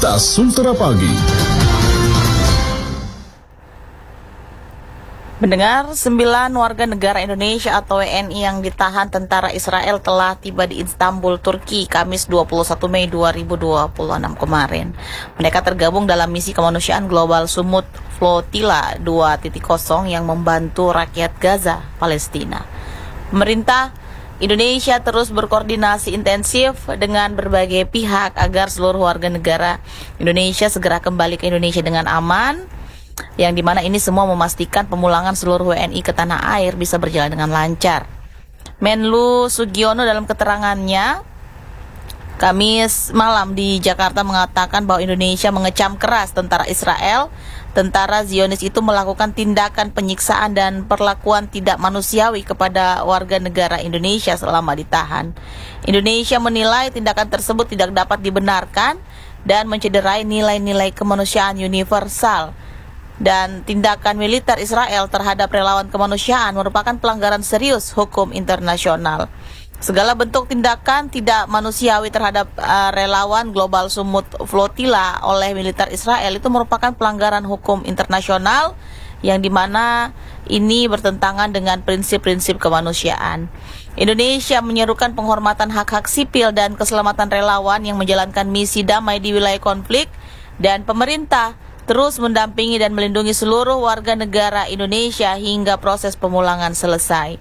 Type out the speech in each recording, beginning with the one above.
Berita Sultra Pagi. Mendengar 9 warga negara Indonesia atau WNI yang ditahan tentara Israel telah tiba di Istanbul, Turki, Kamis 21 Mei 2026 kemarin. Mereka tergabung dalam misi kemanusiaan Global Sumut Flotilla 2.0 yang membantu rakyat Gaza, Palestina. Pemerintah Indonesia terus berkoordinasi intensif dengan berbagai pihak agar seluruh warga negara Indonesia segera kembali ke Indonesia dengan aman, yang dimana ini semua memastikan pemulangan seluruh WNI ke tanah air bisa berjalan dengan lancar. Menlu Sugiono dalam keterangannya Kamis malam di Jakarta mengatakan bahwa Indonesia mengecam keras tentara Israel. Tentara Zionis itu melakukan tindakan penyiksaan dan perlakuan tidak manusiawi kepada warga negara Indonesia selama ditahan. Indonesia menilai tindakan tersebut tidak dapat dibenarkan dan mencederai nilai-nilai kemanusiaan universal. Dan tindakan militer Israel terhadap relawan kemanusiaan merupakan pelanggaran serius hukum internasional. Segala bentuk tindakan tidak manusiawi terhadap relawan Global Sumut Flotilla oleh militer Israel itu merupakan pelanggaran hukum internasional yang dimana ini bertentangan dengan prinsip-prinsip kemanusiaan. Indonesia menyerukan penghormatan hak-hak sipil dan keselamatan relawan yang menjalankan misi damai di wilayah konflik, dan pemerintah terus mendampingi dan melindungi seluruh warga negara Indonesia hingga proses pemulangan selesai.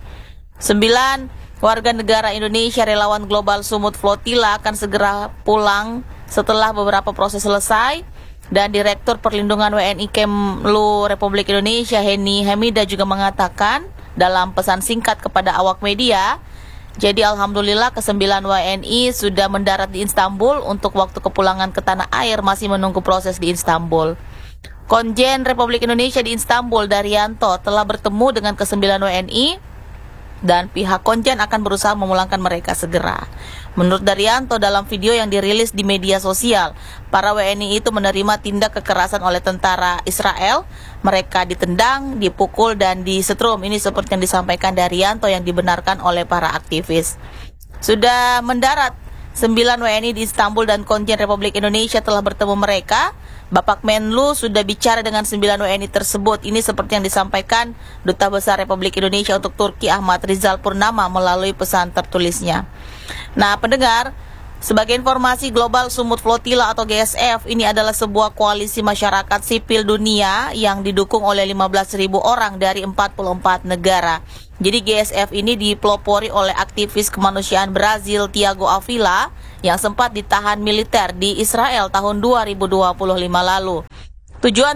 9 warga negara Indonesia relawan Global Sumut Flotilla akan segera pulang setelah beberapa proses selesai, dan Direktur Perlindungan WNI Kemlu Republik Indonesia Heni Hamida juga mengatakan dalam pesan singkat kepada awak media, jadi alhamdulillah ke-9 WNI sudah mendarat di Istanbul. Untuk waktu kepulangan ke tanah air masih menunggu proses di Istanbul. Konjen Republik Indonesia di Istanbul, Daryanto, telah bertemu dengan ke-9 WNI dan pihak konjen akan berusaha memulangkan mereka segera. Menurut Daryanto, dalam video yang dirilis di media sosial, para WNI itu menerima tindak kekerasan oleh tentara Israel. Mereka ditendang, dipukul, dan disetrum. Ini seperti yang disampaikan Daryanto yang dibenarkan oleh para aktivis. Sudah mendarat 9 WNI di Istanbul dan konjen Republik Indonesia telah bertemu mereka. Bapak Menlu sudah bicara dengan 9 WNI tersebut. Ini seperti yang disampaikan Duta Besar Republik Indonesia untuk Turki Ahmad Rizal Purnama melalui pesan tertulisnya. Nah, pendengar, sebagai informasi, Global Sumut Flotilla atau GSF ini adalah sebuah koalisi masyarakat sipil dunia yang didukung oleh 15.000 orang dari 44 negara. Jadi GSF ini dipelopori oleh aktivis kemanusiaan Brazil Tiago Avila yang sempat ditahan militer di Israel tahun 2025 lalu. Tujuan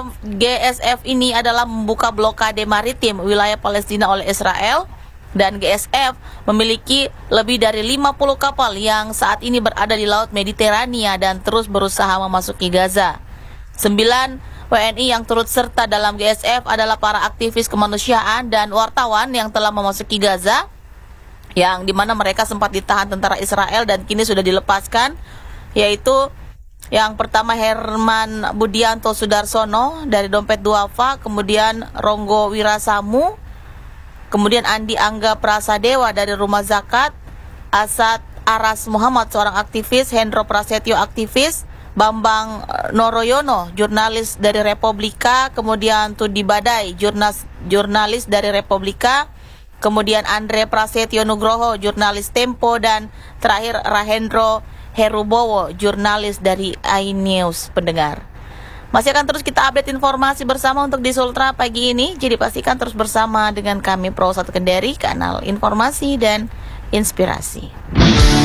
GSF ini adalah membuka blokade maritim wilayah Palestina oleh Israel, dan GSF memiliki lebih dari 50 kapal yang saat ini berada di Laut Mediterania dan terus berusaha memasuki Gaza. 9 WNI yang turut serta dalam GSF adalah para aktivis kemanusiaan dan wartawan yang telah memasuki Gaza, yang dimana mereka sempat ditahan tentara Israel dan kini sudah dilepaskan, yaitu yang pertama Herman Budianto Sudarsono dari Dompet Duafa, kemudian Ronggo Wirasamu, kemudian Andi Angga Prasadewa dari Rumah Zakat, Asad Aras Muhammad seorang aktivis, Hendro Prasetyo aktivis, Bambang Noroyono jurnalis dari Republika, kemudian Tudi Badai jurnalis dari Republika, kemudian Andre Prasetyo Nugroho jurnalis Tempo, dan terakhir Rahendro Herubowo jurnalis dari iNews. Pendengar, masih akan terus kita update informasi bersama untuk di Sultra pagi ini, jadi pastikan terus bersama dengan kami Pro 1 Kendari, kanal informasi dan inspirasi.